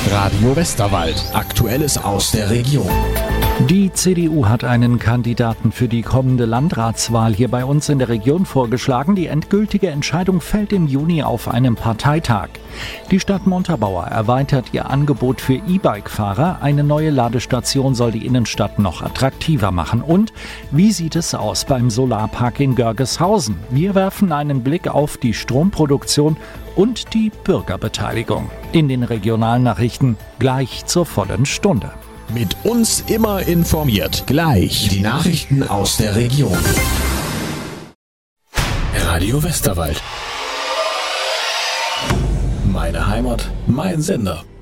Radio Westerwald. Aktuelles aus der Region. Die CDU hat einen Kandidaten für die kommende Landratswahl hier bei uns in der Region vorgeschlagen. Die endgültige Entscheidung fällt im Juni auf einem Parteitag. Die Stadt Montabaur erweitert ihr Angebot für E-Bike-Fahrer. Eine neue Ladestation soll die Innenstadt noch attraktiver machen. Und wie sieht es aus beim Solarpark in Görgeshausen? Wir werfen einen Blick auf die Stromproduktion und die Bürgerbeteiligung. In den Regionalnachrichten gleich zur vollen Stunde. Mit uns immer informiert. Gleich die Nachrichten aus der Region. Radio Westerwald. Meine Heimat, mein Sender.